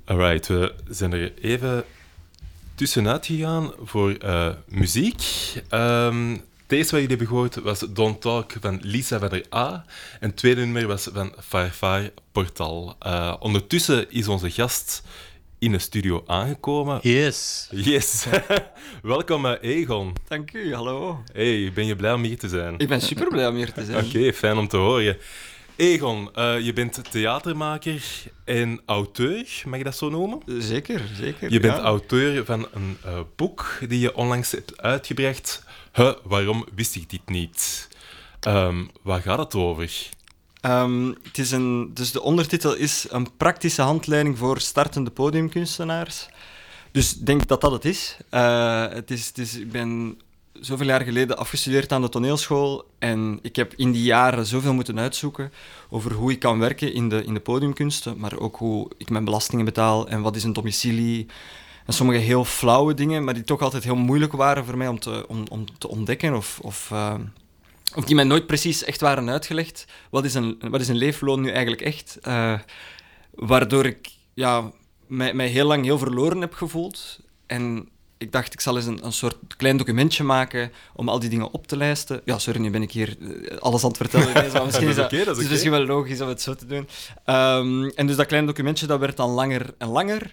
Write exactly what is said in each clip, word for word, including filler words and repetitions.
Alright, we zijn er even tussenuit gegaan voor uh, muziek. Um, het eerste wat jullie hebben gehoord was Don't Talk van Lisa van der A. En het tweede nummer was van Firefly Portal. Uh, ondertussen is onze gast in de studio aangekomen. Yes. Yes. Welkom, uh, Egon. Dank u, hallo. Hey, ben je blij om hier te zijn? Ik ben super blij om hier te zijn. Oké, okay, fijn om te horen. Egon, uh, je bent theatermaker en auteur, mag je dat zo noemen? Zeker, zeker. Je bent ja. auteur van een uh, boek die je onlangs hebt uitgebracht. Huh, waarom wist ik dit niet? Um, waar gaat het over? Um, het is een, dus de ondertitel is een praktische handleiding voor startende podiumkunstenaars. Dus ik denk dat dat het is. Uh, het is, het is ik ben zoveel jaar geleden afgestudeerd aan de toneelschool en ik heb in die jaren zoveel moeten uitzoeken over hoe ik kan werken in de, in de podiumkunsten, maar ook hoe ik mijn belastingen betaal en wat is een domicilie. En sommige heel flauwe dingen, maar die toch altijd heel moeilijk waren voor mij om te, om, om te ontdekken of... of uh, Of die mij nooit precies echt waren uitgelegd. Wat is een, wat is een leefloon nu eigenlijk echt? Uh, waardoor ik ja, mij, mij heel lang heel verloren heb gevoeld. En ik dacht, ik zal eens een, een soort klein documentje maken om al die dingen op te lijsten. Ja, sorry, nu ben ik hier alles aan het vertellen. Nee, zo, misschien is dat, okay, dat is het is okay. misschien wel logisch om het zo te doen. Um, en dus dat kleine documentje, dat werd dan langer en langer.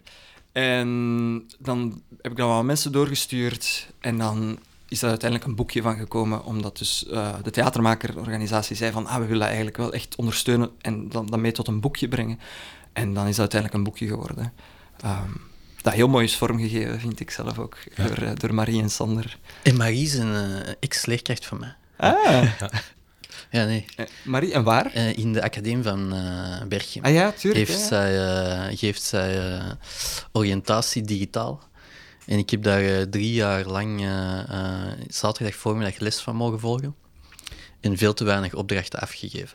En dan heb ik dat aan mensen doorgestuurd. En dan is er uiteindelijk een boekje van gekomen, omdat dus uh, de theatermakerorganisatie zei van ah, we willen eigenlijk wel echt ondersteunen en dan, dan mee tot een boekje brengen. En dan is dat uiteindelijk een boekje geworden. Um, dat heel mooi is vormgegeven, vind ik zelf ook, ja. door, uh, door Marie en Sander. En Marie is een uh, ex-leerkracht van mij. Ah. Ja, ja nee. Uh, Marie, en waar? Uh, in de academie van uh, Berchem. Ah ja, tuurlijk. Heeft ja. zij, uh, geeft zij uh, oriëntatie digitaal. En ik heb daar uh, drie jaar lang uh, uh, zaterdag voormiddag les van mogen volgen. En veel te weinig opdrachten afgegeven.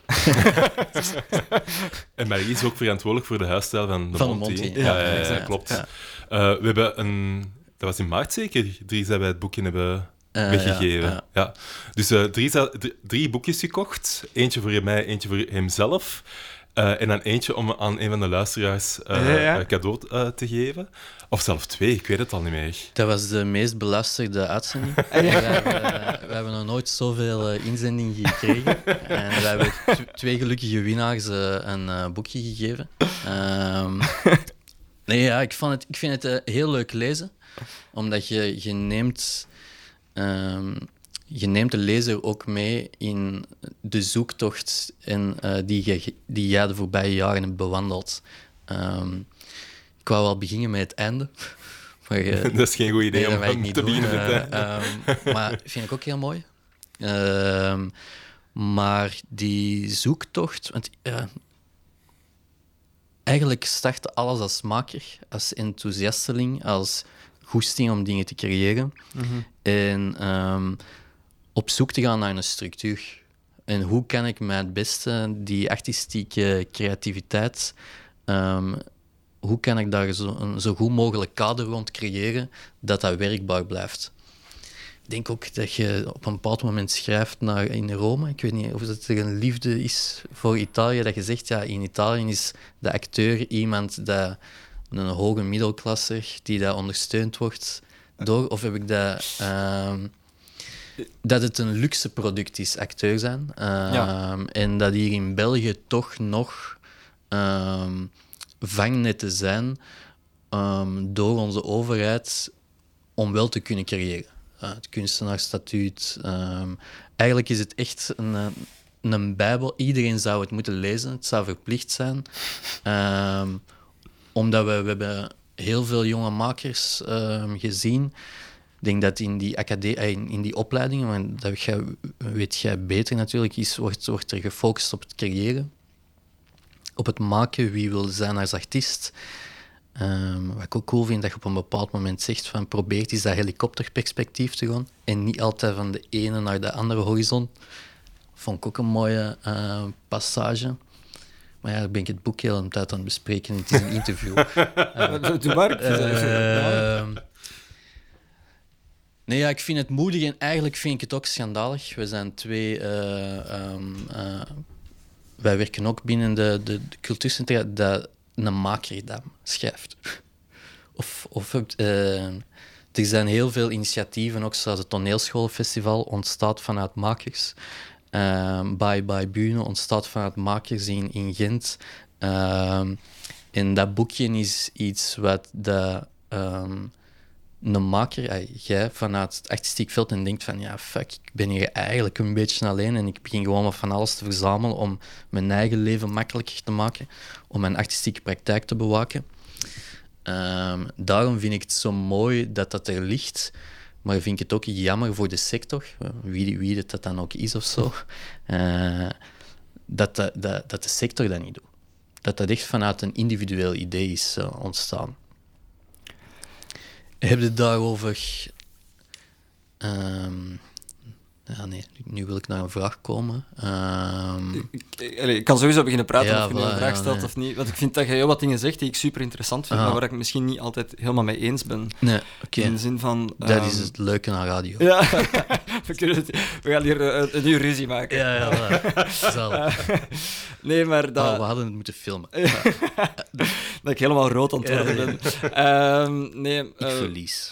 En Marie is ook verantwoordelijk voor de huisstijl van de van Monty. De Monty. Ja, ja, ja, ja, ja klopt. Ja. Uh, we hebben een... Dat was in maart zeker, Dries, dat wij het boekje hebben uh, weggegeven. Ja, ja. Ja. Dus uh, Dries had d- drie boekjes gekocht. Eentje voor mij, eentje voor hemzelf. Uh, en dan eentje om aan een van de luisteraars uh, ja, ja. cadeau uh, te geven. Of zelfs twee, ik weet het al niet meer. Dat was de meest beluisterde uitzending. Ja. we, hebben, we hebben nog nooit zoveel uh, inzendingen gekregen. En we hebben t- twee gelukkige winnaars uh, een uh, boekje gegeven. Um, nee, ja, ik, vond het, ik vind het uh, heel leuk lezen. Omdat je, je neemt... Um, Je neemt de lezer ook mee in de zoektocht en, uh, die, je, die jij de voorbije jaren hebt bewandeld. Um, ik wou wel beginnen met het einde. Maar, uh, dat is geen goed idee nee, om dat ik niet te doen. beginnen met het uh, um, Maar vind ik ook heel mooi. Uh, maar die zoektocht... Want, uh, eigenlijk startte alles als maker, als enthousiasteling, als goesting om dingen te creëren. Mm-hmm. En... Um, op zoek te gaan naar een structuur. En hoe kan ik mij het beste die artistieke creativiteit... Um, hoe kan ik daar zo, een zo goed mogelijk kader rond creëren dat dat werkbaar blijft? Ik denk ook dat je op een bepaald moment schrijft naar, in Rome. Ik weet niet of het er een liefde is voor Italië. Dat je zegt, ja, in Italië is de acteur iemand dat een hoge middelklasser die daar ondersteund wordt door... Of heb ik dat... Um, dat het een luxe product is, acteur zijn. Uh, ja. En dat hier in België toch nog um, vangnetten zijn um, door onze overheid om wel te kunnen creëren. Uh, het kunstenaarsstatuut. Um, eigenlijk is het echt een, een bijbel. Iedereen zou het moeten lezen. Het zou verplicht zijn. Um, omdat we, we hebben heel veel jonge makers um, gezien. Ik denk dat in die, acade- in die opleidingen, want dat jij, weet jij beter natuurlijk, is, wordt, wordt er gefocust op het creëren. Op het maken, wie wil zijn als artiest. Um, wat ik ook cool vind, dat je op een bepaald moment zegt van probeert eens dat helikopterperspectief te gaan en niet altijd van de ene naar de andere horizon. Vond ik ook een mooie uh, passage. Maar ja, dan ben ik het boek heel een tijd aan het bespreken en het is een interview. uh, Doe maar. Uh, Nee, ja, ik vind het moedig en eigenlijk vind ik het ook schandalig. We zijn twee... Uh, um, uh, wij werken ook binnen de, de, de cultuurcentra. Dat een maker dat schrijft. Of, of uh, er zijn heel veel initiatieven, ook zoals het Toneelschoolfestival ontstaat vanuit makers. Uh, Bye Bye Bühne ontstaat vanuit makers in, in Gent. Uh, en dat boekje is iets wat de, um, een maker, uh, jij vanuit het artistiek veld en denkt van ja, fuck, ik ben hier eigenlijk een beetje alleen en ik begin gewoon van alles te verzamelen om mijn eigen leven makkelijker te maken, om mijn artistieke praktijk te bewaken. Um, daarom vind ik het zo mooi dat dat er ligt, maar vind ik het ook jammer voor de sector, wie, wie dat dan ook is of zo, uh, dat, de, dat, dat de sector dat niet doet. Dat dat echt vanuit een individueel idee is uh, ontstaan. Heb je daarover... Um, ja, nee, nu wil ik naar een vraag komen. Um, ik, ik, ik kan sowieso beginnen praten ja, of je nu voilà, een vraag ja, stelt nee. of niet. Want ik vind dat je heel wat dingen zegt die ik super interessant vind, ah. maar waar ik misschien niet altijd helemaal mee eens ben. Nee, oké. Okay. In de zin van... Dat um, is het leuke aan radio. Ja, we, kunnen het, we gaan hier uh, een uur ruzie maken. Ja, ja, voilà. uh, nee, maar dat... Oh, we hadden het moeten filmen. dat ik helemaal rood aan het worden ja, ben. ja. Um, nee, uh, ik verlies.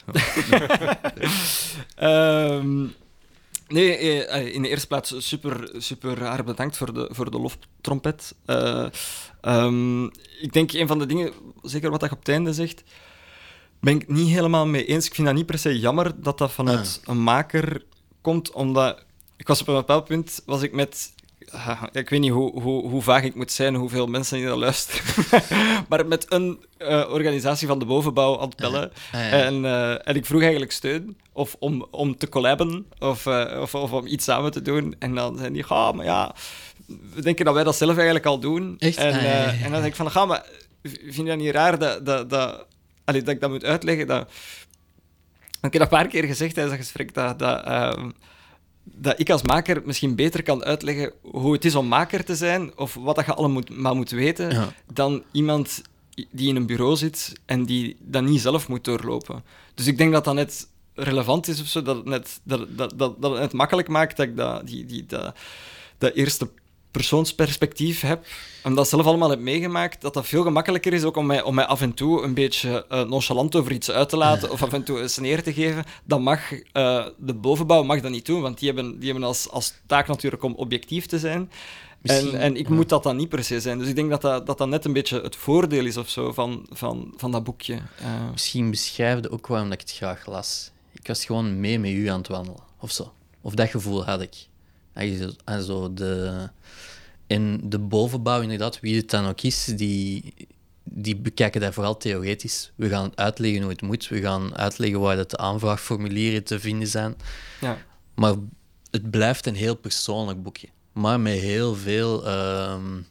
um, nee, in de eerste plaats super, super raar bedankt voor de, voor de loftrompet. Uh, um, ik denk een van de dingen, zeker wat je op het einde zegt, ben ik niet helemaal mee eens. Ik vind dat niet per se jammer dat dat vanuit ah. een maker komt, omdat ik was op een bepaald punt, was ik met... Uh, ik weet niet hoe, hoe, hoe vaag ik moet zijn, hoeveel mensen die dat luisteren. maar met een uh, organisatie van de bovenbouw aan het bellen. Ah, ja. en, uh, en ik vroeg eigenlijk steun of om, om te collaben of, uh, of, of om iets samen te doen. En dan zei die, ah, maar ja, we denken dat wij dat zelf eigenlijk al doen. Echt? En, uh, ah, ja, ja, ja. en dan denk ik van, ga, maar vind je dat niet raar dat, dat, dat, allee, dat ik dat moet uitleggen? Dat, ik heb dat een paar keer gezegd tijdens dat gesprek, dat... dat uh, dat ik als maker misschien beter kan uitleggen hoe het is om maker te zijn, of wat dat je allemaal moet, maar moet weten, ja. dan iemand die in een bureau zit en die dat niet zelf moet doorlopen. Dus ik denk dat dat net relevant is of zo, dat het net, dat, dat, dat, dat het net makkelijk maakt dat ik dat, die, die, dat, dat eerste persoonsperspectief heb, en dat zelf allemaal heb meegemaakt, dat dat veel gemakkelijker is ook om mij, om mij af en toe een beetje uh, nonchalant over iets uit te laten of af en toe een sneer te geven. Dat mag, uh, de bovenbouw mag dat niet doen, want die hebben, die hebben als, als taak natuurlijk om objectief te zijn. En, en ik ja. moet dat dan niet per se zijn. Dus ik denk dat dat, dat, dat net een beetje het voordeel is of zo van, van, van dat boekje. Uh. Misschien beschrijfde ook waarom ik het graag las. Ik was gewoon mee met u aan het wandelen, of zo. Of dat gevoel had ik. Also de... En de bovenbouw, inderdaad, wie het dan ook is, die, die bekijken dat vooral theoretisch. We gaan uitleggen hoe het moet, we gaan uitleggen waar dat de aanvraagformulieren te vinden zijn. Ja. Maar het blijft een heel persoonlijk boekje. Maar met heel veel um,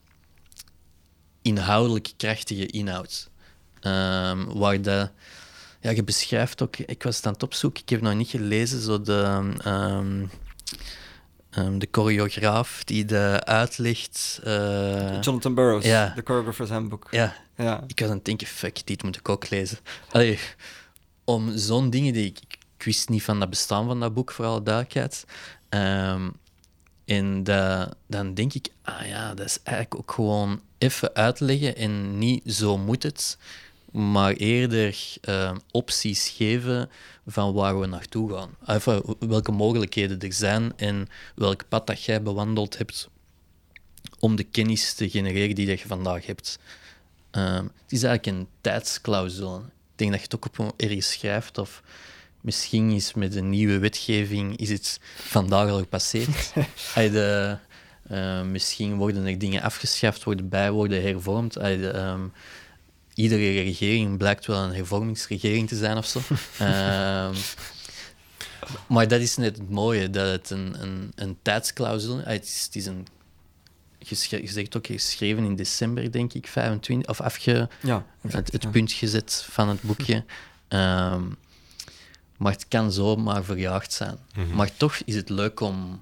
inhoudelijk krachtige inhoud. Um, waar de... Ja, je beschrijft ook... Ik was het aan het opzoeken, ik heb nog niet gelezen, zo de... Um, Um, de choreograaf die de uitlegt... Uh... Jonathan Burroughs, ja. de choreographer's handbook. Ja. ja, ik was aan het denken, fuck, dit moet ik ook lezen. Allee, om zo'n dingen die ik... Ik wist niet van dat bestaan van dat boek, voor alle duidelijkheid. Um, en de, dan denk ik, ah ja, dat is eigenlijk ook gewoon even uitleggen en niet zo moet het, maar eerder uh, opties geven van waar we naartoe gaan. Enfin, welke mogelijkheden er zijn en welk pad dat jij bewandeld hebt om de kennis te genereren die je vandaag hebt. Uh, het is eigenlijk een tijdsclausule. Ik denk dat je het ook op ergens schrijft, of misschien is met een nieuwe wetgeving is het vandaag al gepasseerd. de, uh, misschien worden er dingen afgeschaft, worden bij, worden hervormd. De, um, iedere regering blijkt wel een hervormingsregering te zijn of zo. uh, maar dat is net het mooie, dat het een, een, een tijdsclausule is. Het is, het is een, je zegt ook geschreven in december, denk ik, vijfentwintig, of afge, ja, exact, het, het ja. punt gezet van het boekje. Um, maar het kan zomaar verjaagd zijn. Mm-hmm. Maar toch is het leuk om,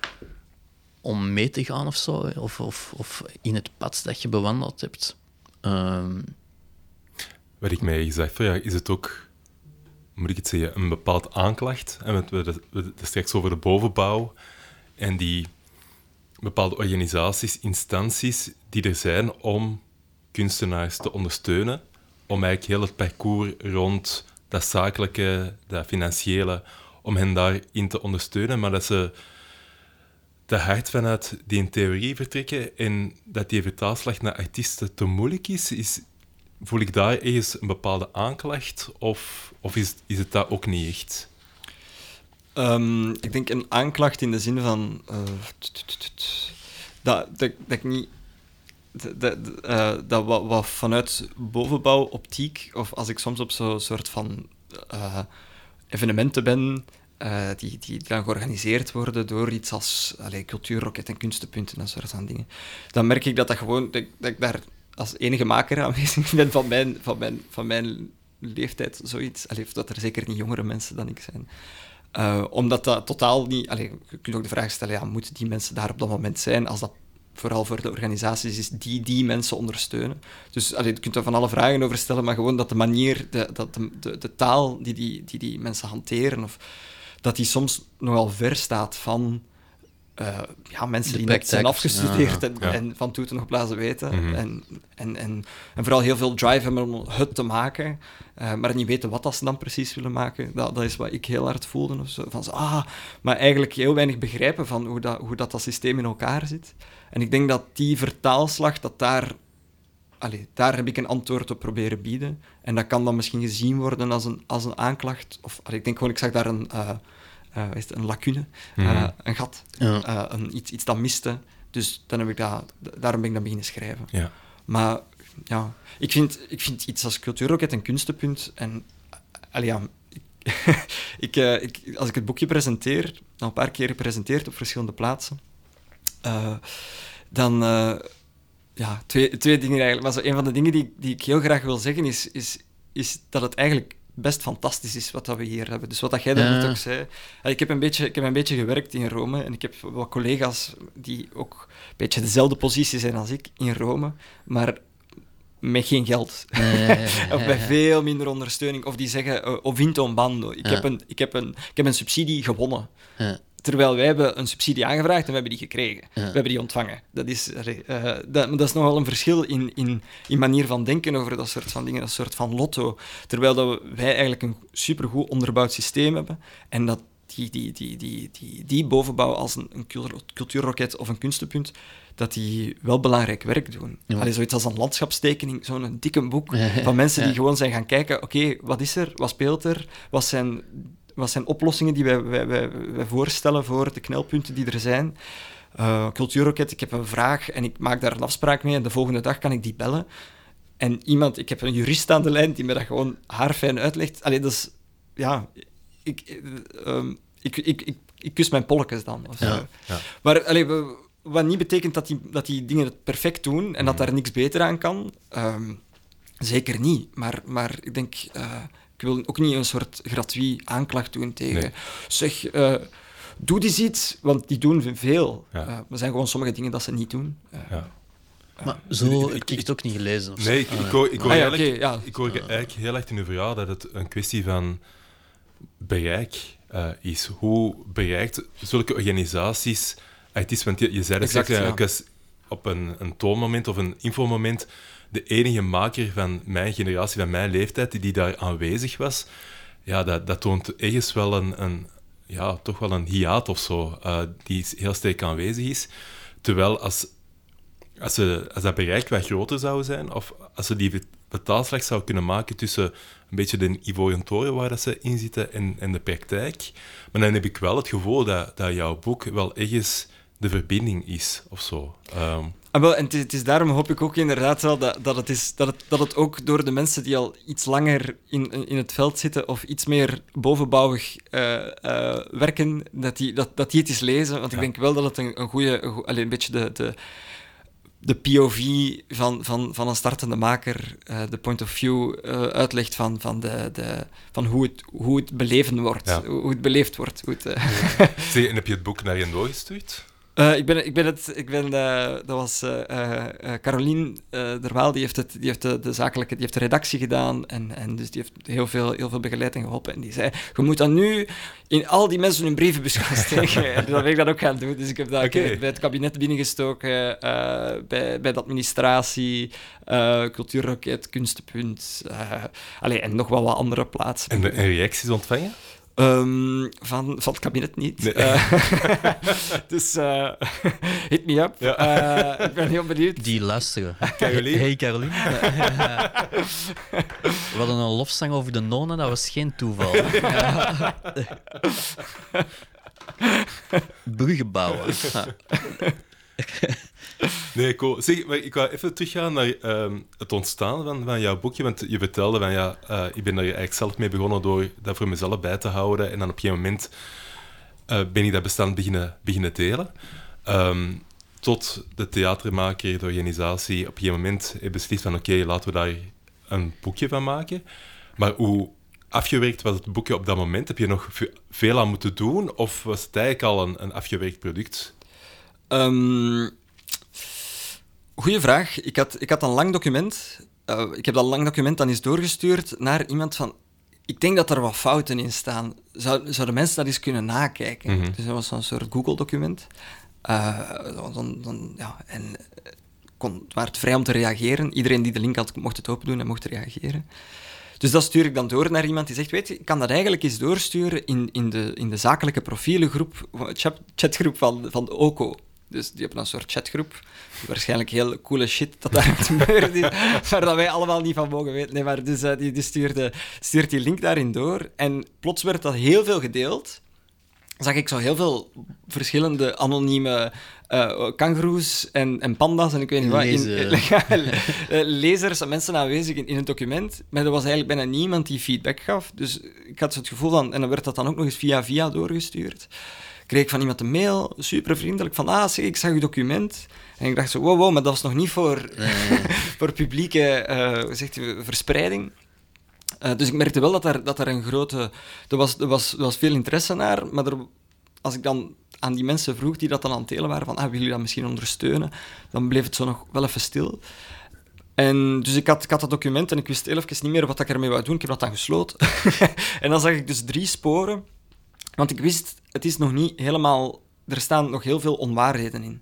om mee te gaan of zo, of, of, of in het pad dat je bewandeld hebt. Um, Wat ik mij gezegd heb, ja, is het ook, moet ik het zeggen, een bepaald aanklacht. En we hebben het straks over de bovenbouw en die bepaalde organisaties, instanties die er zijn om kunstenaars te ondersteunen, om eigenlijk heel het parcours rond dat zakelijke, dat financiële, om hen daarin te ondersteunen, maar dat ze te hard vanuit die in theorie vertrekken en dat die vertaalslag naar artiesten te moeilijk is, is voel ik daar ergens een bepaalde aanklacht of, of is, is het dat ook niet echt? Um, ik denk een aanklacht in de zin van uh, dat, dat, dat ik niet dat, dat, uh, dat wat, wat vanuit bovenbouwoptiek, of als ik soms op zo'n soort van uh, evenementen ben uh, die, die dan georganiseerd worden door iets als allee, Cultuurrocket en Kunstenpunt en dat soort van dingen, dan merk ik dat dat gewoon dat, dat ik daar als enige maker aanwezig ben van mijn, van mijn, van mijn leeftijd, zoiets. Allee, dat er zeker niet jongere mensen dan ik zijn. Uh, omdat dat totaal niet... Allee, je kunt ook de vraag stellen, ja, moeten die mensen daar op dat moment zijn, als dat vooral voor de organisaties is die die mensen ondersteunen. Dus allee, je kunt er van alle vragen over stellen, maar gewoon dat de manier, de, dat de, de, de taal die die, die die mensen hanteren, of, dat die soms nogal ver staat van uh, ja, mensen de die praktijk. net zijn afgestudeerd Ja, en, ja. en van toeten nog blazen weten. Mm-hmm. En, en, en, en vooral heel veel drive hebben om het te maken, uh, maar niet weten wat dat ze dan precies willen maken. Dat, dat is wat ik heel hard voelde. Of zo. Van zo, ah, maar eigenlijk heel weinig begrijpen van hoe dat, hoe dat, dat systeem in elkaar zit. En ik denk dat die vertaalslag, dat daar... Allee, daar heb ik een antwoord op proberen bieden. En dat kan dan misschien gezien worden als een, als een aanklacht. Of, allee, ik denk gewoon, ik zag daar een, uh, uh, is het, een lacune, Mm-hmm. uh, een gat, Ja. uh, een, iets, iets dat miste. Dus dan heb ik dat, daarom ben ik dat beginnen schrijven. Ja. Maar ja, ik vind, ik vind iets als Cultuurrocket en Kunstenpunt... En, allee, ja, ik, ik, uh, ik, als ik het boekje presenteer, al een paar keer gepresenteerd op verschillende plaatsen, uh, dan... Uh, Ja, twee, twee dingen eigenlijk. Maar zo, een van de dingen die, die ik heel graag wil zeggen is, is, is dat het eigenlijk best fantastisch is wat dat we hier hebben. Dus wat dat jij daarnet Ja. ook zei. Ik heb, een beetje, ik heb een beetje gewerkt in Rome en ik heb wat collega's die ook een beetje dezelfde positie zijn als ik in Rome, maar met geen geld. Of met veel minder ondersteuning. Of die zeggen, uh, ho vinto un bando. Ik, Ja. heb een, ik, heb een, ik heb een subsidie gewonnen. Ja. Terwijl wij hebben een subsidie aangevraagd en we hebben die gekregen. Ja. We hebben die ontvangen. Dat is, uh, dat, dat is nogal een verschil in, in, in manier van denken over dat soort van dingen. Een soort van lotto. Terwijl dat we, wij eigenlijk een supergoed onderbouwd systeem hebben. En dat die, die, die, die, die, die bovenbouw als een, een cultuurrocket of een kunstenpunt, dat die wel belangrijk werk doen. Ja. Allee, zoiets als een landschapstekening, zo'n dikke boek van mensen die Ja. gewoon zijn gaan kijken, oké, okay, wat is er, wat speelt er, wat zijn... Wat zijn oplossingen die wij, wij, wij, wij voorstellen voor de knelpunten die er zijn? Uh, Cultuurrocket, ik heb een vraag en ik maak daar een afspraak mee en de volgende dag kan ik die bellen. En iemand, ik heb een jurist aan de lijn die me dat gewoon haarfijn uitlegt. Allee, dat is... Ja, ik, um, ik, ik, ik, ik kus mijn polletjes dan. Of zo. Ja. Ja. Maar allee, wat niet betekent dat die, dat die dingen het perfect doen en dat daar niks beter aan kan. Um, zeker niet. Maar, maar ik denk... Uh, Ik wil ook niet een soort gratuit aanklacht doen tegen... Nee. Zeg, uh, doe die iets, want die doen veel. Ja. Uh, er zijn gewoon sommige dingen dat ze niet doen. Uh, Ja. Maar zo Ik- heb ik het ook niet gelezen. Of zo. Nee, ik, ik Ah, hoor, ik hoor, Ah, ja, eigenlijk, oké, ja. ik hoor eigenlijk heel erg in uw verhaal dat het een kwestie van bereik uh, is. Hoe bereikt zulke organisaties artiesten? Want je, je zei dat Exact, straks, ja. ik was op een, een toonmoment of een infomoment de enige maker van mijn generatie, van mijn leeftijd, die, die daar aanwezig was. Ja, dat, dat toont ergens wel een, een, ja, toch wel een hiaat of zo, uh, die heel sterk aanwezig is. Terwijl als, als, ze, als dat bereik wat groter zou zijn, of als ze die betaalslag zou kunnen maken tussen een beetje de ivoren toren waar dat ze in zitten en, en de praktijk, maar dan heb ik wel het gevoel dat, dat jouw boek wel ergens de verbinding is, of zo. Um, Ah, wel, en het is, het is daarom hoop ik ook inderdaad wel dat, dat, het is, dat, het, dat het ook door de mensen die al iets langer in, in het veld zitten of iets meer bovenbouwig uh, uh, werken, dat die, dat, dat die het eens lezen. Want ik Ja. denk wel dat het een, een goede, een, goe- allee, een beetje de, de, de P O V van, van, van een startende maker, uh, de point of view uh, uitlegt van, van, de, de, van hoe, het, hoe het beleven wordt, Ja. hoe het beleefd wordt. Hoe het, uh, zeg, en heb je het boek naar hen doorgestuurd? Uh, ik ben, ik ben het, ik ben, uh, dat was uh, uh, Caroline uh, Derwaal, die heeft, het, die heeft de, de zakelijke, die heeft de redactie gedaan en, en dus die heeft heel veel, heel veel begeleid en geholpen. En die zei, je moet dat nu in al die mensen hun brievenbus gaan steken. En dat ben ik dan ook gaan doen. Dus ik heb dat okay. bij het kabinet binnengestoken, uh, bij, bij de administratie, uh, Cultuurroket, Kunstenpunt, uh, allee, en nog wel wat andere plaatsen. En, de, en reacties ontvangen? Um, van, van het kabinet niet. Nee. Uh, dus uh, hit me up. Ja. Uh, ik ben heel benieuwd. Die luisteren. Caroline. Hey Caroline. We hadden een lofzang over de nonnen, dat was geen toeval. Bruggen bouwen. Nee, cool. Zeg, maar ik wou even teruggaan naar um, het ontstaan van, van jouw boekje. Want je vertelde van ja, uh, ik ben er eigenlijk zelf mee begonnen door dat voor mezelf bij te houden. En dan op een gegeven moment uh, ben ik dat bestand beginnen, beginnen delen. Um, tot de theatermaker, de organisatie, op een gegeven moment heeft beslist van oké, okay, laten we daar een boekje van maken. Maar hoe afgewerkt was het boekje op dat moment? Heb je nog veel aan moeten doen? Of was het eigenlijk al een, een afgewerkt product? Um, goeie vraag. Ik had, ik had een lang document. Uh, ik heb dat lang document dan eens doorgestuurd naar iemand van... Ik denk dat er wat fouten in staan. Zou, zouden mensen dat eens kunnen nakijken? Mm-hmm. Dus dat was zo'n soort Google-document. Uh, dan, dan, ja, en kon, het was vrij om te reageren. Iedereen die de link had, mocht het open doen en mocht reageren. Dus dat stuur ik dan door naar iemand die zegt, weet je, ik kan dat eigenlijk eens doorsturen in, in, de, in de zakelijke profielengroep, chat, chatgroep van, van de O C O. Dus die hebben een soort chatgroep. Waarschijnlijk heel coole shit dat daar gebeurd is, waar dat wij allemaal niet van mogen weten. Nee, maar dus uh, die, die stuurde, stuurt die link daarin door. En plots werd dat heel veel gedeeld. Zag ik zo heel veel verschillende anonieme uh, kangoeroes en, en panda's en ik weet niet wat. In, lezers en mensen aanwezig in, in het document. Maar er was eigenlijk bijna niemand die feedback gaf. Dus ik had zo het gevoel van... En dan werd dat dan ook nog eens via via doorgestuurd. Kreeg ik van iemand een mail, super vriendelijk, van ah, zeg, ik zag uw document. En ik dacht zo, wow, wow, maar dat was nog niet voor, nee. voor publieke uh, zegt u, verspreiding. Uh, dus ik merkte wel dat er, dat er een grote... Er was, er, was, er was veel interesse naar, maar er, als ik dan aan die mensen vroeg die dat dan aan het delen waren, van ah, willen jullie dat misschien ondersteunen? Dan bleef het zo nog wel even stil. En dus ik had, ik had dat document en ik wist heel even niet meer wat ik ermee wou doen. Ik heb dat dan gesloten. En dan zag ik dus drie sporen. Want ik wist, het is nog niet helemaal... Er staan nog heel veel onwaarheden in.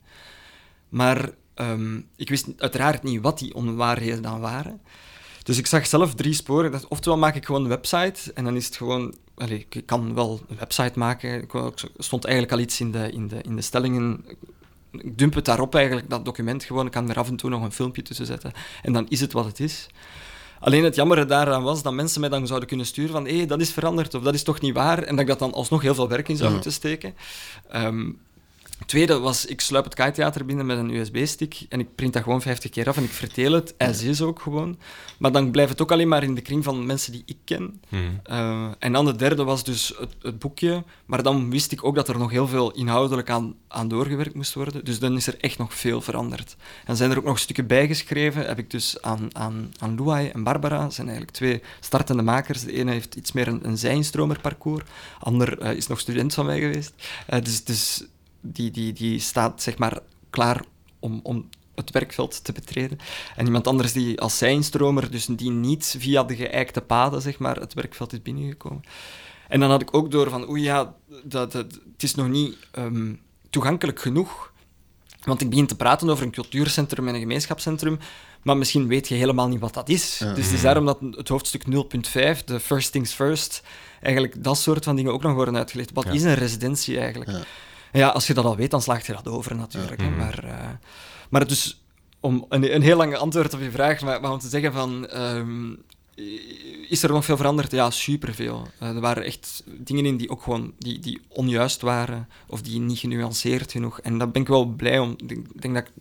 Maar um, ik wist uiteraard niet wat die onwaarheden dan waren. Dus ik zag zelf drie sporen. Dacht, oftewel maak ik gewoon een website en dan is het gewoon... Allez, ik kan wel een website maken. Er stond eigenlijk al iets in de, in de, in de stellingen. Ik dump het daarop eigenlijk, dat document gewoon. Ik kan er af en toe nog een filmpje tussen zetten. En dan is het wat het is. Alleen het jammere daaraan was dat mensen mij dan zouden kunnen sturen van hé, hey, dat is veranderd of dat is toch niet waar. En dat ik dat dan alsnog heel veel werk in zou ja. moeten steken. Um, Het tweede was, ik sluip het Kai-theater binnen met een U S B-stick en ik print dat gewoon vijftig keer af en ik verteel het, as is ook gewoon. Maar dan blijft het ook alleen maar in de kring van mensen die ik ken. Hmm. Uh, en dan de derde was dus het, het boekje, maar dan wist ik ook dat er nog heel veel inhoudelijk aan, aan doorgewerkt moest worden. Dus dan is er echt nog veel veranderd. En zijn er ook nog stukken bijgeschreven, heb ik dus aan, aan, aan Louai en Barbara, dat zijn eigenlijk twee startende makers. De ene heeft iets meer een, een zij-instromerparcours, de ander uh, is nog student van mij geweest. Uh, dus... dus Die, die, die staat zeg maar klaar om, om het werkveld te betreden. En iemand anders die als zijnstromer, dus die niet via de geëikte paden zeg maar, het werkveld is binnengekomen. En dan had ik ook door van, oei ja, dat, dat, het is nog niet um, toegankelijk genoeg. Want ik begin te praten over een cultuurcentrum en een gemeenschapscentrum, maar misschien weet je helemaal niet wat dat is. Ja. Dus het is daarom dat het hoofdstuk nul punt vijf, de First Things First, eigenlijk dat soort van dingen ook nog worden uitgelegd. Wat ja. is een residentie eigenlijk? Ja. Ja, als je dat al weet, dan slaagt je dat over natuurlijk. Ja. Hè. Maar, uh, maar dus, om een, een heel lang antwoord op je vraag, maar, maar om te zeggen van... Um, is er nog veel veranderd? Ja, superveel. Uh, er waren echt dingen in die ook gewoon die, die onjuist waren, of die niet genuanceerd genoeg. En daar ben ik wel blij om. Ik denk dat ik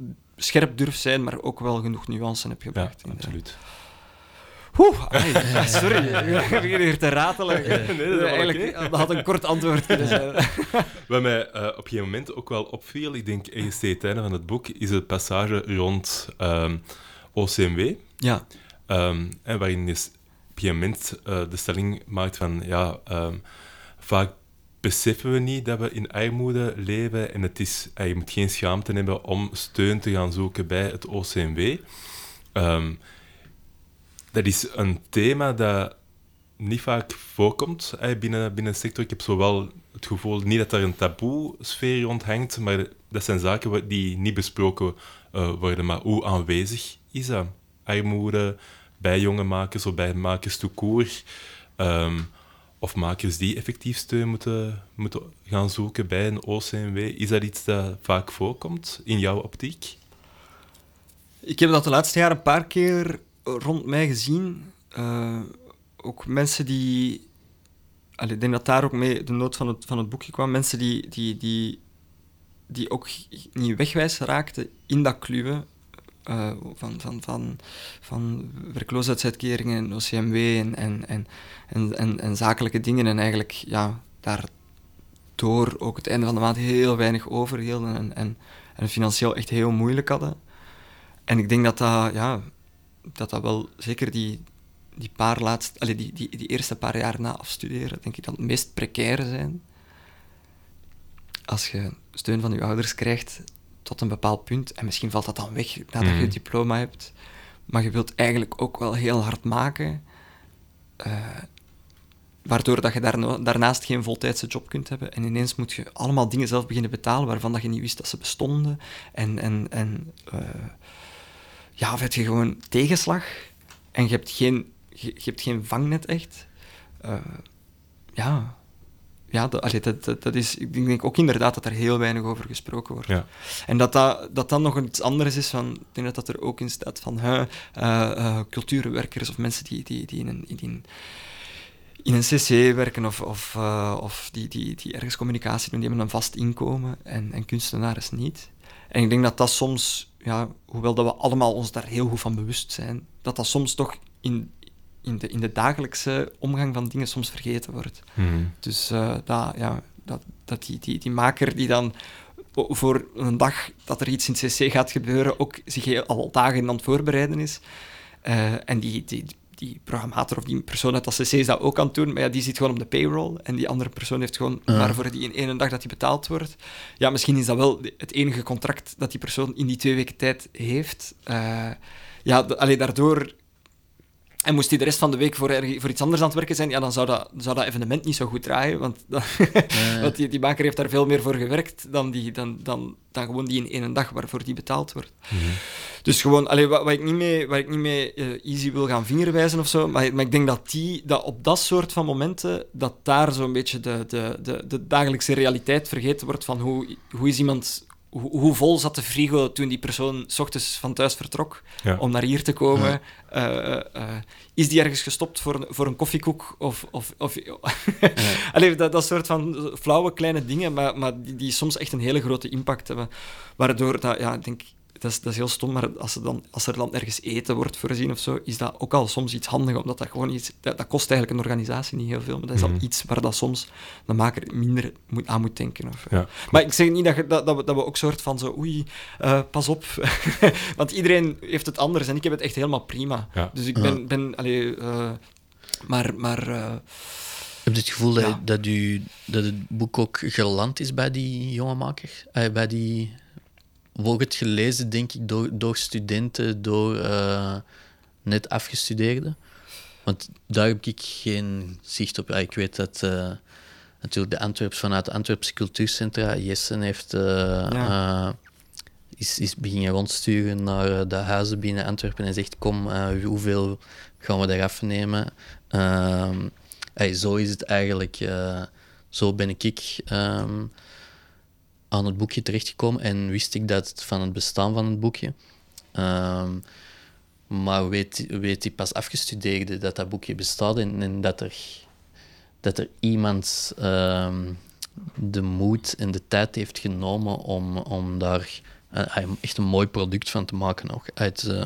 scherp durf zijn, maar ook wel genoeg nuance heb gebracht. Ja, absoluut. Oeh, ai, sorry, ik begin hier te ratelen. Nee, dat, Eigenlijk, okay. dat had een kort antwoord kunnen zijn. Wat mij uh, op een gegeven moment ook wel opviel, ik denk ergens tegen het einde van het boek, is het passage rond um, O C M W. Ja. Um, waarin je op een gegeven moment uh, de stelling maakt van, ja, um, vaak beseffen we niet dat we in armoede leven en het is, je moet geen schaamte hebben om steun te gaan zoeken bij het O C M W. Um, dat is een thema dat niet vaak voorkomt eh, binnen, binnen de sector. Ik heb zowel het gevoel, niet dat er een taboe-sfeer rond hangt, maar dat zijn zaken die niet besproken uh, worden. Maar hoe aanwezig is dat? Armoede bij jonge makers of bij makers tout court, um, of makers die effectief steun moeten, moeten gaan zoeken bij een O C M W. Is dat iets dat vaak voorkomt in jouw optiek? Ik heb dat de laatste jaren een paar keer rond mij gezien. Uh, ook mensen die... Allee, ik denk dat daar ook mee de nood van het, van het boekje kwam. Mensen die, die, die, die ook niet wegwijs raakten in dat kluwen. Uh, van, van, van, van werkloosheidsuitkeringen en O C M W en, en, en, en, en, en zakelijke dingen. En eigenlijk ja, daardoor ook het einde van de maand heel weinig overhielden en, en, en financieel echt heel moeilijk hadden. En ik denk dat dat, ja, dat, dat wel zeker die, die, paar laatst, allez, die, die, die eerste paar jaar na afstuderen, denk ik dat het meest precaire zijn. Als je steun van je ouders krijgt tot een bepaald punt, en misschien valt dat dan weg nadat je het diploma hebt, maar je wilt eigenlijk ook wel heel hard maken, uh, waardoor dat je daarna, daarnaast geen voltijdse job kunt hebben. En ineens moet je allemaal dingen zelf beginnen betalen waarvan dat je niet wist dat ze bestonden. En, en, en uh, ja, of heb je gewoon tegenslag en je hebt geen, je, je hebt geen vangnet echt. Uh, ja... Ja, dat, allee, dat, dat, dat is, ik denk ook inderdaad dat er heel weinig over gesproken wordt. Ja. En dat dat, dat dan nog iets anders is, van, ik denk dat dat er ook in staat van uh, uh, cultuurwerkers of mensen die, die, die in een, in, in een C C werken of, of, uh, of die, die, die ergens communicatie doen, die hebben een vast inkomen en, en kunstenaars niet. En ik denk dat dat soms, ja, hoewel dat we allemaal ons daar heel goed van bewust zijn, dat dat soms toch in... In de, in de dagelijkse omgang van dingen soms vergeten wordt. Mm. Dus uh, dat, ja, dat, dat die, die, die maker die dan voor een dag dat er iets in het C C gaat gebeuren, ook zich al dagen aan het voorbereiden is. Uh, en die, die, die programmator of die persoon uit dat C C is dat ook aan het doen, maar ja, die zit gewoon op de payroll en die andere persoon heeft gewoon uh. maar voor die in één dag dat die betaald wordt. Ja, misschien is dat wel het enige contract dat die persoon in die twee weken tijd heeft. Uh, ja, d- allee, daardoor... En moest hij de rest van de week voor, er, voor iets anders aan het werken zijn, ja, dan zou dat, zou dat evenement niet zo goed draaien. Want, dan, nee. want die, die maker heeft daar veel meer voor gewerkt dan, die, dan, dan, dan gewoon die in één dag waarvoor die betaald wordt. Mm-hmm. Dus gewoon, allee, wat, wat ik niet mee, wat ik niet mee uh, easy wil gaan vingerwijzen of zo, maar, maar ik denk dat, die, dat op dat soort van momenten, dat daar zo'n beetje de, de, de, de dagelijkse realiteit vergeten wordt van hoe, hoe is iemand... Hoe, hoe vol zat de frigo toen die persoon 's ochtends van thuis vertrok ja. om naar hier te komen? Ja. Uh, uh, is die ergens gestopt voor een, voor een koffiekoek? Of, of, of, ja. Allee, dat, dat soort van flauwe kleine dingen, maar, maar die, die soms echt een hele grote impact hebben. Waardoor, dat, ja, ik denk, dat is, dat is heel stom, maar als er, dan, als er dan ergens eten wordt voorzien of zo, is dat ook al soms iets handigs, omdat dat gewoon iets... Dat, dat kost eigenlijk een organisatie niet heel veel, maar dat is al mm-hmm. iets waar dat soms de maker minder moet, aan moet denken. Of, ja. Maar ik zeg niet dat, je, dat, dat, we, dat we ook soort van zo... Oei, uh, pas op. Want iedereen heeft het anders en ik heb het echt helemaal prima. Ja. Dus ik ben... Ja. ben allee, uh, maar... maar uh, heb je het gevoel ja. dat, dat, u, dat het boek ook geland is bij die jonge maker? Uh, bij die... Wordt het gelezen, denk ik, door, door studenten, door uh, net afgestudeerden? Want daar heb ik geen zicht op. Ik weet dat uh, natuurlijk de Antwerps vanuit de Antwerpse cultuurcentra, Jessen heeft, uh, ja. uh, is, is beginnen rondsturen naar de huizen binnen Antwerpen en zegt, kom, uh, hoeveel gaan we eraf nemen? Uh, hey, zo is het eigenlijk. Uh, zo ben ik... Um, aan het boekje terechtgekomen en wist ik dat van het bestaan van het boekje. Um, maar weet, weet die pas afgestudeerde dat dat boekje bestaat en, en dat, er, dat er iemand um, de moed en de tijd heeft genomen om, om daar uh, echt een mooi product van te maken. Ook uit, uh,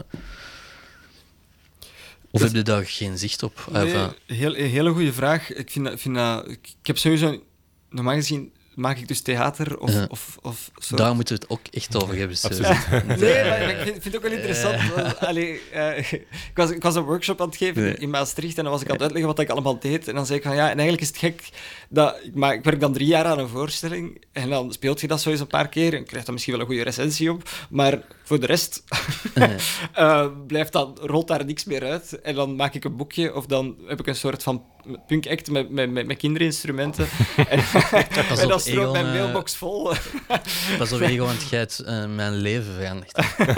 of heb je daar geen zicht op? Nee, heel, een hele goede vraag. Ik, vind dat, vind dat, ik heb sowieso normaal gezien maak ik dus theater of... Uh, of, of soort... Daar moeten we het ook echt over hebben. Ja, absoluut. Nee, maar ik vind, vind het ook wel interessant. Uh, Allee, uh, ik, was, ik was een workshop aan het geven nee. in Maastricht en dan was ik aan het uitleggen wat ik allemaal deed. En dan zei ik van, ja, en eigenlijk is het gek dat... Maar ik werk dan drie jaar aan een voorstelling en dan speelt je dat zo eens een paar keer en krijgt dan misschien wel een goede recensie op. Maar voor de rest uh, blijft dan, rolt daar niks meer uit. En dan maak ik een boekje of dan heb ik een soort van punk-act met, met, met, met kinderinstrumenten. en, en dan strookt mijn mailbox vol. Pas op, Egon, want jij hebt uh, mijn leven veranderd.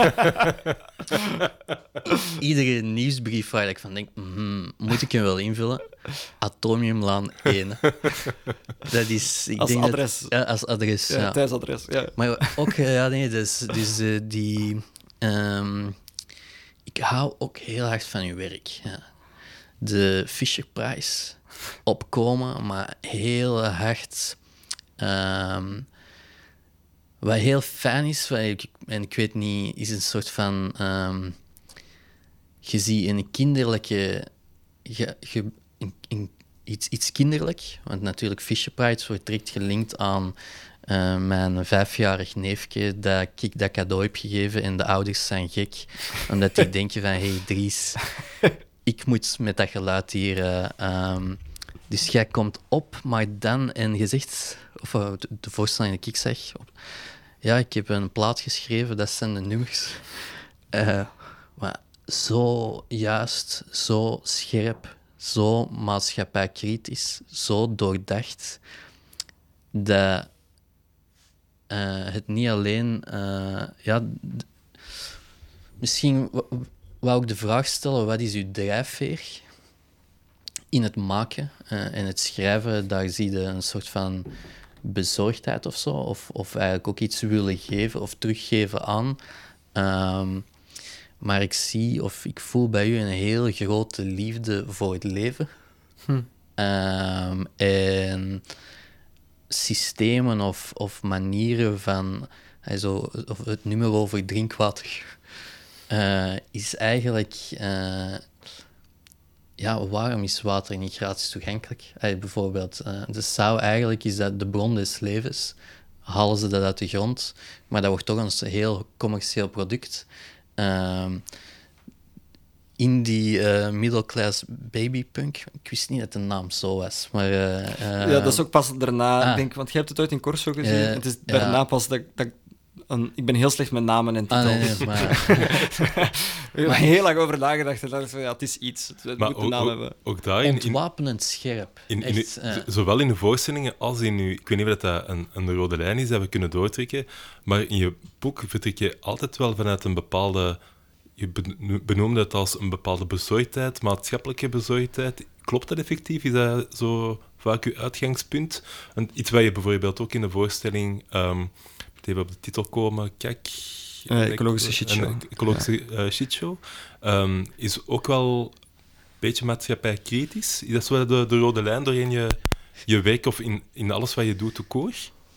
Iedere nieuwsbrief waar ik van denk, mm, moet ik hem wel invullen? Atomiumlaan één. Dat is... Ik als denk adres. Dat, ja, als adres, ja. ja. Thuisadres, ja. Maar ook, ja, nee, dus, dus uh, die... Um, ik hou ook heel hard van uw werk, ja. De Fisher Prize opkomen, maar heel hard... Um, wat heel fijn is, wat ik, en ik weet niet, is een soort van... Um, je ziet een kinderlijke... Je, je, een, een, iets, iets kinderlijk, want natuurlijk Fisher Prize wordt direct gelinkt aan uh, mijn vijfjarig neefje dat ik dat cadeau heb gegeven en de ouders zijn gek, omdat die denken van, hey Dries, ik moet met dat geluid hier... Uh, um, dus jij komt op, maar dan... En je zegt... Of uh, de, de voorstelling die ik zeg... Ja, ik heb een plaat geschreven, dat zijn de nummers. Uh, maar zo juist, zo scherp, zo maatschappijkritisch, zo doordacht, dat uh, het niet alleen... Uh, ja, d- misschien w- wou ik de vraag stellen, wat is uw drijfveer in het maken uh, en het schrijven? Daar zie je een soort van bezorgdheid of zo, of, of eigenlijk ook iets willen geven of teruggeven aan. Um, maar ik zie of ik voel bij u een heel grote liefde voor het leven. Hm. Um, en systemen of, of manieren van... Also, of het nummer over drinkwater uh, is eigenlijk... Uh, ja, waarom is water niet gratis toegankelijk? Allee, bijvoorbeeld, uh, de zou eigenlijk is dat de bron des levens. Halen ze dat uit de grond, maar dat wordt toch een heel commercieel product. Uh, in die uh, middle-class babypunk, ik wist niet dat de naam zo was, maar... Uh, uh, ja, dat is ook pas daarna, ah, denk, want jij hebt het ooit in Corso gezien. Uh, het is daarna ja. pas dat, dat een, ik ben heel slecht met namen en titels. Ah, nee, nee, maar... We hebben heel lang over nagedacht en dacht van, ja, het is iets. Het maar moet een ook, naam ook, hebben. Ook daarin... Ontwapenend scherp. In, in, Echt, in, uh... Zowel in de voorstellingen als in uw... Ik weet niet of dat een, een rode lijn is dat we kunnen doortrekken, maar in je boek vertrek je altijd wel vanuit een bepaalde... Je benoemde het als een bepaalde bezorgdheid, maatschappelijke bezorgdheid. Klopt dat effectief? Is dat zo vaak uw uitgangspunt? En iets wat je bijvoorbeeld ook in de voorstelling... Um, even op de titel komen, kijk... Uh, ecologische shitshow. Een ecologische ja. uh, shitshow. Um, is ook wel een beetje maatschappijkritisch. Is dat zo de, de rode lijn doorheen je, je werk of in, in alles wat je doet, te koor?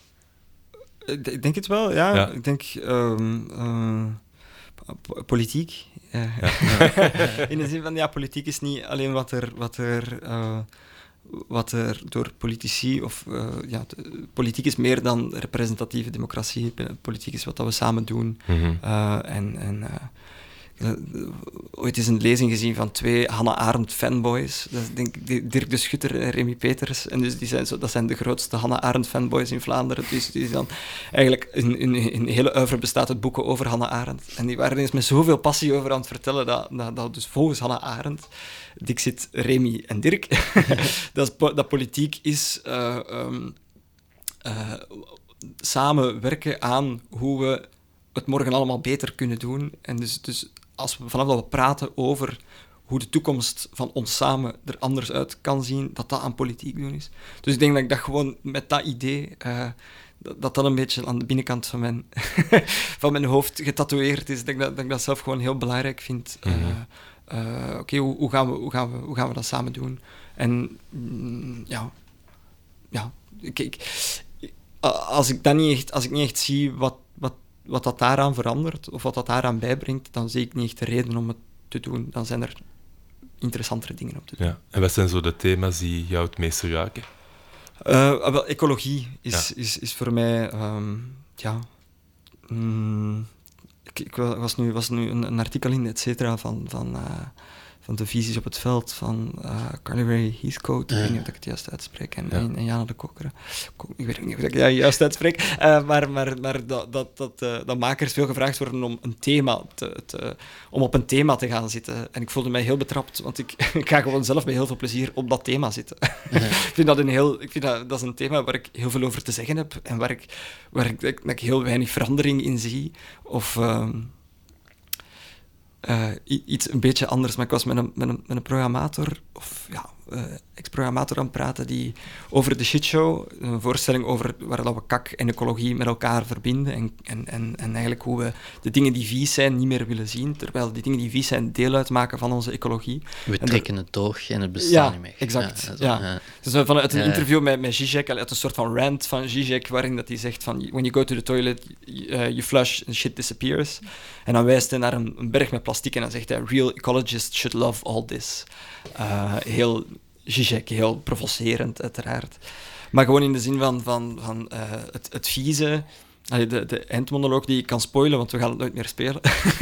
Ik denk het wel, ja. ja. Ik denk... Um, uh, politiek. Uh, ja. In de zin van, ja, politiek is niet alleen wat er... Wat er uh, wat er door politici... of uh, ja, de, politiek is meer dan representatieve democratie. Politiek is wat dat we samen doen. Mm-hmm. Uh, en... en uh, ooit is een lezing gezien van twee Hannah Arendt fanboys. Dat is, denk ik, Dirk de Schutter en Remy Peters. En dus die zijn zo, dat zijn de grootste Hannah Arendt fanboys in Vlaanderen. Dus die dan eigenlijk in, in, in hele oeuvre bestaat uit boeken over Hannah Arendt. En die waren eens met zoveel passie over aan het vertellen dat, dat, dat dus volgens Hannah Arendt, Dixit, Remy en Dirk, dat, dat politiek is uh, um, uh, samenwerken aan hoe we het morgen allemaal beter kunnen doen. En dus, dus als we vanaf dat we praten over hoe de toekomst van ons samen er anders uit kan zien, dat dat aan politiek doen is. Dus ik denk dat ik dat gewoon met dat idee, uh, dat, dat dat een beetje aan de binnenkant van mijn, van mijn hoofd getatoeëerd is. Ik denk dat, dat ik dat zelf gewoon heel belangrijk vind. Uh, mm-hmm. uh, Oké, okay, hoe, hoe, gaan we, hoe, gaan we, hoe gaan we dat samen doen? En mm, ja, ja ik, ik, als ik dat niet echt, als ik niet echt zie wat, wat wat dat daaraan verandert, of wat dat daaraan bijbrengt, dan zie ik niet echt de reden om het te doen. Dan zijn er interessantere dingen op te doen. Ja. En wat zijn zo de thema's die jou het meest raken? Uh, wel, ecologie is, Ja. is, is voor mij... Um, ja... Mm, ik, ik was nu, was nu een, een artikel in, et cetera, van... van uh, van de visies op het veld van uh, Carly Rae Heathcote, uh. ik weet niet of ik het juist uitspreek, en, ja. en, en Jana de Kokkeren. Ik weet niet of ik het ja, juist uitspreek, uh, maar, maar, maar dat, dat, dat, uh, dat makers veel gevraagd worden om een thema te, te, om op een thema te gaan zitten. En ik voelde mij heel betrapt, want ik, ik ga gewoon zelf met heel veel plezier op dat thema zitten. Uh. ik vind, dat, een, heel, ik vind dat, dat is een thema waar ik heel veel over te zeggen heb en waar ik, waar ik, dat ik heel weinig verandering in zie. Of... Uh, Uh, iets een beetje anders, maar ik was met een, met een, met een programmator, of ja, uh, ex-programmator aan het praten, die over de shitshow, een voorstelling over waar dat we kak en ecologie met elkaar verbinden en, en, en, en eigenlijk hoe we de dingen die vies zijn niet meer willen zien, terwijl die dingen die vies zijn deel uitmaken van onze ecologie. We en trekken de, het door en het bestaat ja, niet meer. Exact, ja, ja. ja. Dus vanuit een ja, interview met, met Zizek, uit een soort van rant van Zizek, waarin dat hij zegt van, when you go to the toilet, uh, you flush and shit disappears. En dan wijst hij naar een, een berg met plastic en dan zegt hij, real ecologists should love all this. Uh, heel Zizek, heel provocerend uiteraard. Maar gewoon in de zin van, van, van uh, het, het vieze... De, de eindmonoloog die ik kan spoilen, want we gaan het nooit meer spelen,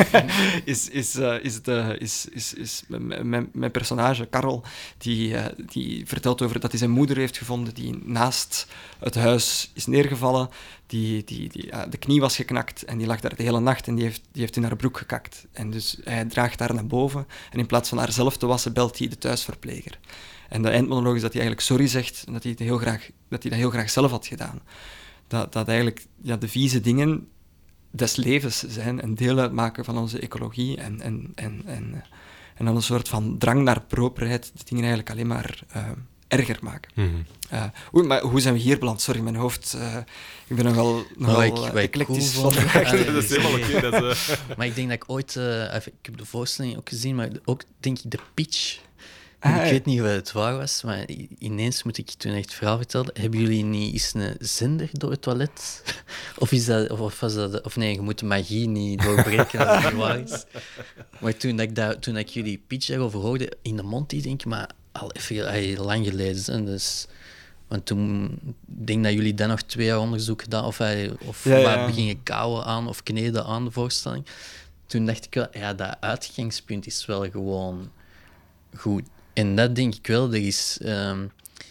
is, is, uh, is, de, is, is, is mijn, mijn personage, Karel, die, uh, die vertelt over dat hij zijn moeder heeft gevonden, die naast het huis is neergevallen, die, die, die uh, de knie was geknakt en die lag daar de hele nacht en die heeft, die heeft in haar broek gekakt. En dus hij draagt haar naar boven en in plaats van haar zelf te wassen, belt hij de thuisverpleger. En de eindmonoloog is dat hij eigenlijk sorry zegt en dat hij, het heel graag, dat hij dat heel graag zelf had gedaan. Dat, dat eigenlijk ja, de vieze dingen des levens zijn en deel uitmaken van onze ecologie en, en, en, en, en dan een soort van drang naar properheid de dingen eigenlijk alleen maar uh, erger maken. Mm-hmm. Uh, oei, maar hoe zijn we hier beland? Sorry, mijn hoofd... Uh, ik ben nogal, nogal uh, eclectisch cool van. Ja, dat is helemaal oké. Okay, uh... Maar ik denk dat ik ooit... Uh, ik heb de voorstelling ook gezien, maar ook denk ik de pitch... Ah, ik weet niet wat het waar was, maar ineens moet ik toen echt het verhaal vertellen. Hebben jullie niet eens een zender door het toilet? Of, is dat, of, of, was dat, of nee, je moet de magie niet doorbreken als het niet waar is. Maar toen, dat ik, dat, toen dat ik jullie pitch daarover hoorde, in de Monty, denk ik, maar al even ay, lang geleden. Dus, want toen ik denk dat jullie dan nog twee jaar onderzoek gedaan, of, ay, of ja, ja. wat begingen kauwen aan of kneden aan de voorstelling. Toen dacht ik wel, ja, dat uitgangspunt is wel gewoon goed. En dat denk ik wel, er is um,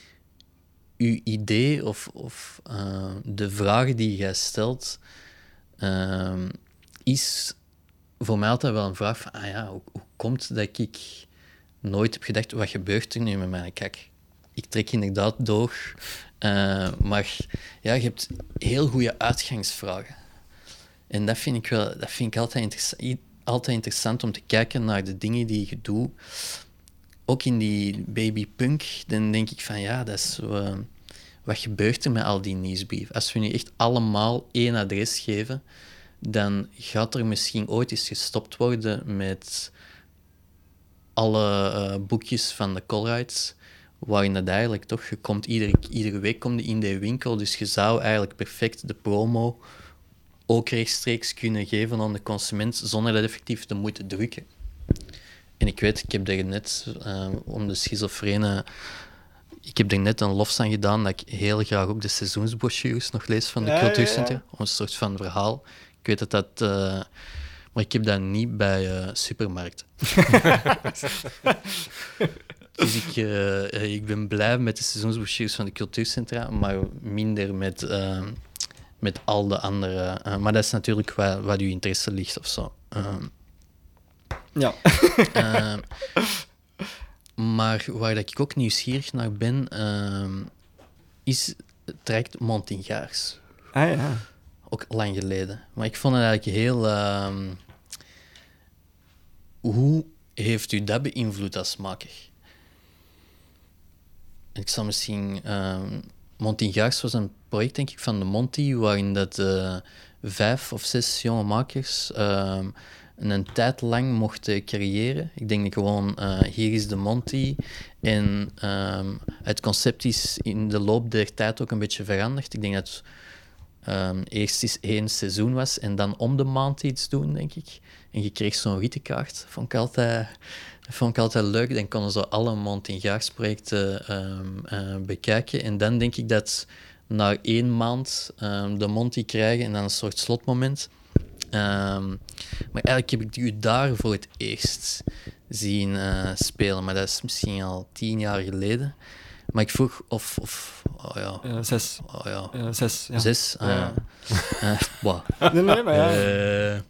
uw idee of, of uh, de vragen die jij stelt, um, is voor mij altijd wel een vraag van, ah ja, hoe, hoe komt dat ik nooit heb gedacht, wat gebeurt er nu met mijn kak? Ik trek inderdaad door, uh, maar ja, je hebt heel goede uitgangsvragen. En dat vind ik, wel, dat vind ik altijd, interessa- altijd interessant om te kijken naar de dingen die je doet. Ook in die babypunk, dan denk ik van ja, dat is, uh, wat gebeurt er met al die nieuwsbrief? Als we nu echt allemaal één adres geven, dan gaat er misschien ooit eens gestopt worden met alle uh, boekjes van de Colrights, waarin dat eigenlijk toch, je komt iedere, iedere week komt in de winkel, dus je zou eigenlijk perfect de promo ook rechtstreeks kunnen geven aan de consument, zonder dat effectief te moeten drukken. En ik weet, ik heb daar net, uh, om de schizofrene... Ik heb er net een lofs aan gedaan dat ik heel graag ook de seizoensbrochures nog lees van de ja, cultuurcentra. Ja, ja. Om een soort van verhaal. Ik weet dat dat... Uh, maar ik heb dat niet bij uh, supermarkten. Dus ik, uh, ik ben blij met de seizoensbrochures van de cultuurcentra, maar minder met, uh, met al de andere... Uh, maar dat is natuurlijk wat, wat uw interesse ligt of zo. Uh, Ja. uh, maar waar dat ik ook nieuwsgierig naar ben, uh, is het traject Montingaars. Ah ja. Ook lang geleden. Maar ik vond het eigenlijk heel... Uh, hoe heeft u dat beïnvloed als maker? Ik zal misschien... Uh, Montingaars was een project, denk ik, van de Monty, waarin dat uh, vijf of zes jonge makers... Uh, een tijd lang mochten creëren. Ik denk gewoon, uh, hier is de Monty. En um, het concept is in de loop der tijd ook een beetje veranderd. Ik denk dat um, eerst eens één seizoen was en dan om de maand iets doen, denk ik. En je kreeg zo'n wittekaart. Vond ik altijd, vond ik altijd leuk. Dan konden ze alle Montingaarsprojecten um, uh, bekijken. En dan denk ik dat na één maand um, de Monty krijgen en dan een soort slotmoment. Um, maar eigenlijk heb ik u daar voor het eerst zien uh, spelen. Maar dat is misschien al tien jaar geleden. Maar ik vroeg of... of oh ja. Uh, zes. Oh ja. Uh, zes, ja. Zes? Ah, ja. ja. uh, wow. Nee, nee, maar ja. Uh,